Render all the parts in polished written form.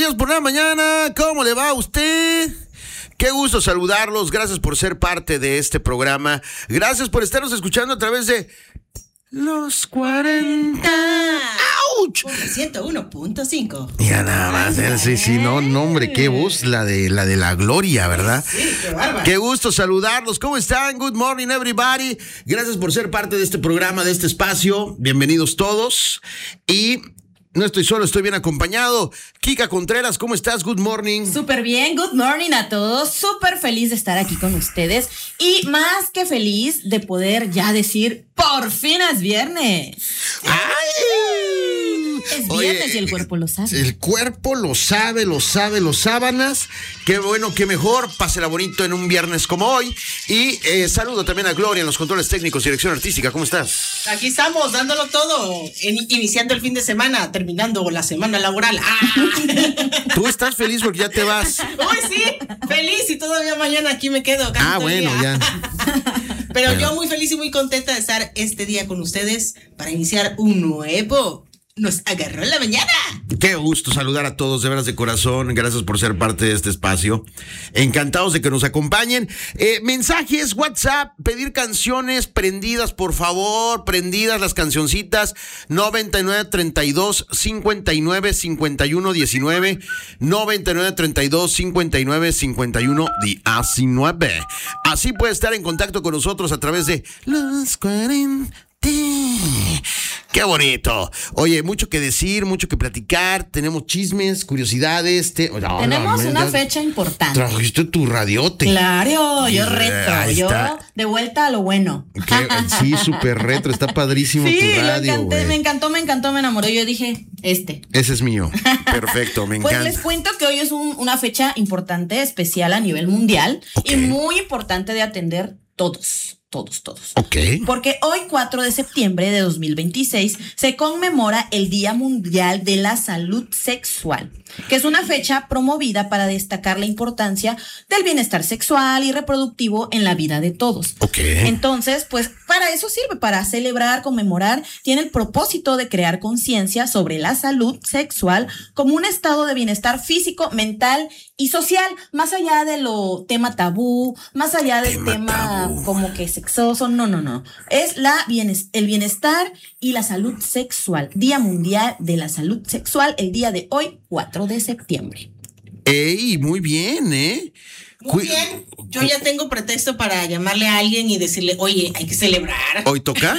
días por la mañana. ¿Cómo le va a usted? Qué gusto saludarlos. Gracias por ser parte de este programa. Gracias por estarnos escuchando a través de Los 40. ¡Auch! 101.5. Ya nada más. Sí, no, hombre, qué voz la de la gloria, ¿verdad? Sí, qué bárbaro. Qué gusto saludarlos. ¿Cómo están? Good morning, everybody. Gracias por ser parte de este programa, de este espacio. Bienvenidos todos. Y no estoy solo, estoy bien acompañado. Kika Contreras, ¿cómo estás? Good morning. Súper bien, good morning a todos. Súper feliz de estar aquí con ustedes. Y más que feliz de poder ya decir, por fin es viernes. ¡Ay! Es viernes y el cuerpo lo sabe. El cuerpo lo sabe, los sábanas. Qué bueno, qué mejor. Pásela bonito en un viernes como hoy. Y saludo también a Gloria en los controles técnicos, dirección artística. ¿Cómo estás? Aquí estamos, dándolo todo, iniciando el fin de semana, terminando la semana laboral. Tú estás feliz porque ya te vas. Uy, sí, feliz y todavía mañana aquí me quedo. Bueno, ya. Pero yo muy feliz y muy contenta de estar este día con ustedes para iniciar un nuevo Nos Agarró la Mañana. Qué gusto saludar a todos, de veras de corazón. Gracias por ser parte de este espacio. Encantados de que nos acompañen. Mensajes, WhatsApp, pedir canciones prendidas, por favor. Prendidas las cancioncitas. 9932-595119. 9932-595119. Así puede estar en contacto con nosotros a través de Los 40. ¡Qué bonito! Oye, mucho que decir, mucho que platicar. Tenemos chismes, curiosidades. Tenemos una fecha importante. Trajiste tu radiote. Claro, yo reto. Ahí Yo está. de vuelta a lo bueno. Sí, súper retro. Está padrísimo Sí, tu radio, güey. me encantó, me enamoró. Yo dije, Ese es mío. Perfecto, me encanta. Pues les cuento que hoy es una fecha importante, especial a nivel mundial. Ok. Y muy importante de atender todos. Ok. Porque hoy, 4 de septiembre de 2026, se conmemora el Día Mundial de la Salud Sexual, que es una fecha promovida para destacar la importancia del bienestar sexual y reproductivo en la vida de todos. Ok. Entonces, pues para eso sirve, para celebrar, conmemorar, tiene el propósito de crear conciencia sobre la salud sexual como un estado de bienestar físico, mental y social, más allá de lo tema tabú, más allá del tema como que sexoso, no. Es el bienestar y la salud sexual. Día Mundial de la Salud Sexual, el día de hoy, 4 de septiembre. ¡Ey! Muy bien, ¿eh? Muy bien, yo ya tengo pretexto para llamarle a alguien y decirle, oye, hay que celebrar. ¿Hoy toca?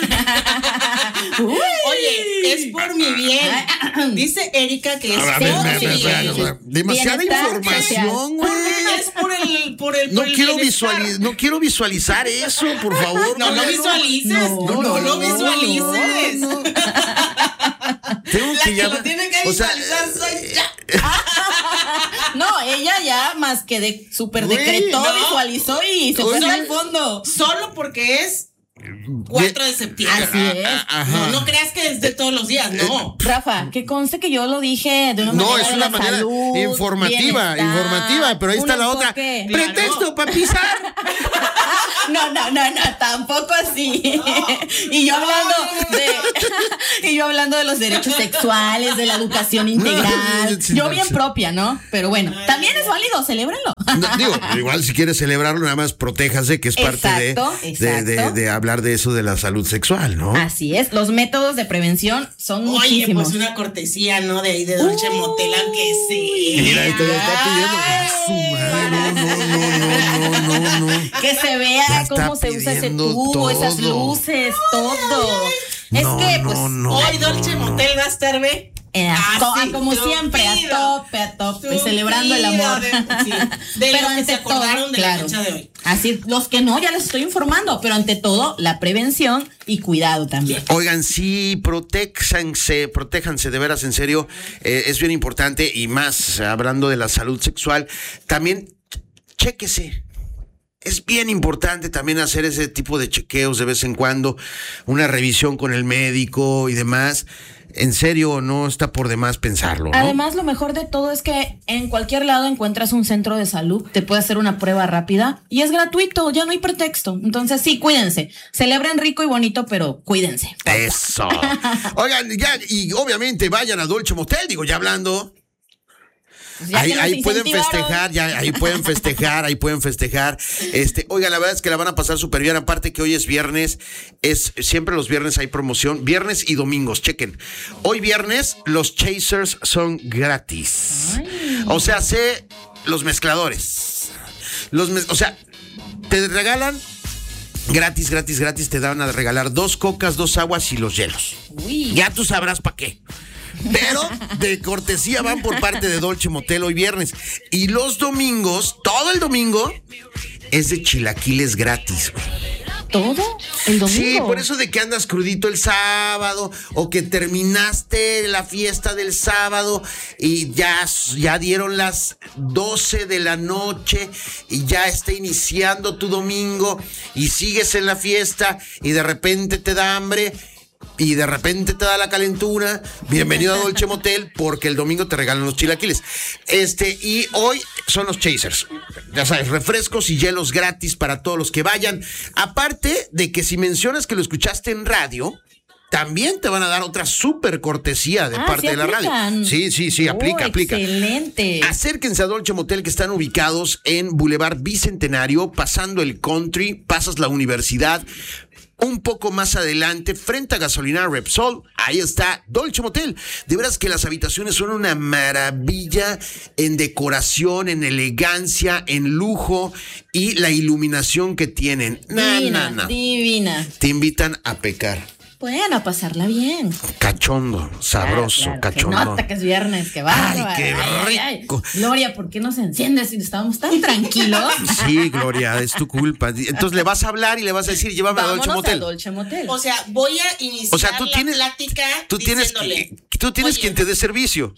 Oye, es por mi bien. Dice Erika que es por mi bien. Demasiada información, güey. Es por el No bienestar. quiero visualizar eso, por favor. No lo visualices. No lo visualices. No. Tengo La que lo tiene que visualizar soy ya. No, ella ya más que de súper Güey, decretó, no. visualizó y se fue hasta el fondo. Solo porque es 4 de septiembre. Así es. Ajá. No creas que es de todos los días, no. Rafa, que conste que yo lo dije de una manera. No, es de una la manera salud, informativa, bienestar, pero ahí está un la otra. enfoque. Claro. Pretexto para pisar. No, tampoco así. Y yo hablando de los derechos sexuales, de la educación integral. Sí, Yo bien propia, ¿no? Pero bueno, también es válido, celébrenlo. No, digo, igual si quieres celebrarlo, nada más protéjase, que es parte Exacto. de hablar de eso de la salud sexual, ¿no? Así es, los métodos de prevención son Oye, muchísimos. pues una cortesía, ¿no? De ahí de Dolce Motel, aunque sí. Mira, ahí te lo está pidiendo. No. Que se Ya vea está cómo se usa ese pidiendo tubo, esas todo. luces, todo. Es que, pues, Hoy Dolce Motel va a estar, ¿ve? como siempre, a tope, celebrando el amor. De Pero lo que se acordaron de la fecha de hoy. Así, los que no, ya les estoy informando, pero ante todo, la prevención y cuidado también. Oigan, sí, protéjanse, de veras, en serio, es bien importante, y más hablando de la salud sexual, también chéquese. Es bien importante también hacer ese tipo de chequeos de vez en cuando, una revisión con el médico y demás. En serio, no está por demás pensarlo, ¿no? Además, lo mejor de todo es que en cualquier lado encuentras un centro de salud, te puede hacer una prueba rápida y es gratuito, ya no hay pretexto. Entonces, sí, cuídense. Celebren rico y bonito, pero cuídense. Eso. Oigan, ya, y obviamente vayan a Dolce Motel, digo, ya hablando. Pues ya que nos Ahí pueden incentivaron. festejar, ahí pueden festejar. Oigan, la verdad es que la van a pasar súper bien. Aparte que hoy es viernes, siempre los viernes hay promoción, viernes y domingos, chequen. Hoy viernes los Chasers son gratis. Ay. O sea, los mezcladores. O sea, te regalan gratis, te dan a regalar 2 cocas, 2 aguas y los hielos. Uy. Ya tú sabrás para qué. Pero de cortesía van por parte de Dolce Motel hoy viernes. Y los domingos, todo el domingo, es de chilaquiles gratis, güey. ¿Todo? ¿El domingo? Sí, por eso de que andas crudito el sábado o que terminaste la fiesta del sábado y ya dieron las 12 de la noche y ya está iniciando tu domingo y sigues en la fiesta y de repente te da hambre y de repente te da la calentura. Bienvenido a Dolce Motel porque el domingo te regalan los chilaquiles. Y hoy son los Chasers. Ya sabes, refrescos y hielos gratis para todos los que vayan. Aparte de que si mencionas que lo escuchaste en radio, también te van a dar otra súper cortesía de parte ¿sí de la aplican? radio. Sí, aplica. Excelente. Acérquense a Dolce Motel, que están ubicados en Boulevard Bicentenario, pasando el Country, pasas la universidad. Un poco más adelante, frente a Gasolinera Repsol, ahí está Dolce Motel. De veras que las habitaciones son una maravilla en decoración, en elegancia, en lujo y la iluminación que tienen. Divina. Te invitan a pecar. Pueden a pasarla bien. Cachondo, sabroso, Claro, cachondo. Se nota que es viernes, que va. Ay, qué rico. Gloria, ¿por qué no se enciende si estábamos tan tranquilos? Sí, Gloria, es tu culpa. Entonces le vas a hablar y le vas a decir, llévame a Vámonos Dolce Motel. a Dolce Motel. O sea, voy a iniciar la plática tú tienes oye, quien te dé servicio.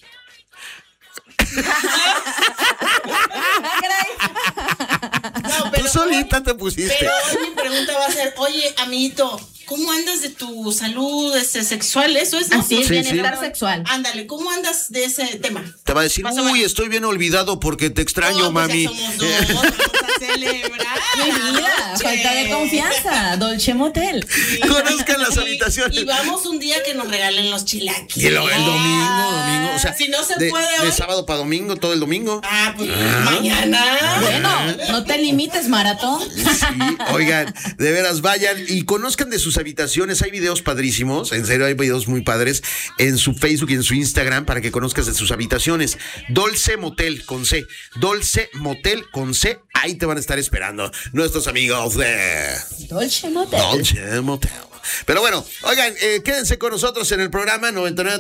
No, Tú solita te pusiste. Pero hoy mi pregunta va a ser, oye, amiguito, ¿cómo andas de tu salud sexual? Eso es, ¿no? Así es, Sí, bienestar sexual. Ándale, ¿cómo andas de ese tema? Te va a decir, Más o menos. estoy bien olvidado porque te extraño, Oh, pues mami. ya somos dos, vamos a celebrar. Mi vida, falta de confianza. Dolce Motel. Conozcan las Y habitaciones. vamos un día que nos regalen los Y chilaquiles. el domingo, o sea, Si no se de puede hoy. sábado para domingo, todo el domingo. Pues mañana. Bueno, no te limites, maratón. Sí, oigan, de veras vayan y conozcan de sus habitaciones. Hay videos padrísimos, en serio hay videos muy padres en su Facebook y en su Instagram para que conozcas de sus habitaciones. Dolce Motel con C, Dolce Motel con C, ahí te van a estar esperando nuestros amigos de Dolce Motel. Dolce Motel. Pero bueno, oigan, quédense con nosotros en el programa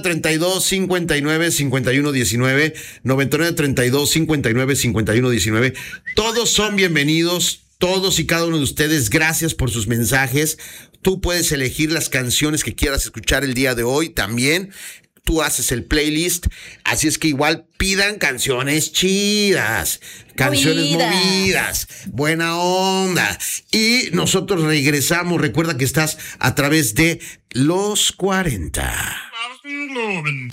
9932-59-5119, 9932-59-5119. Todos son bienvenidos, todos y cada uno de ustedes. Gracias por sus mensajes. Tú puedes elegir las canciones que quieras escuchar el día de hoy también. Tú haces el playlist, así es que igual pidan canciones chidas, canciones movidas, buena onda. Y nosotros regresamos. Recuerda que estás a través de Los 40.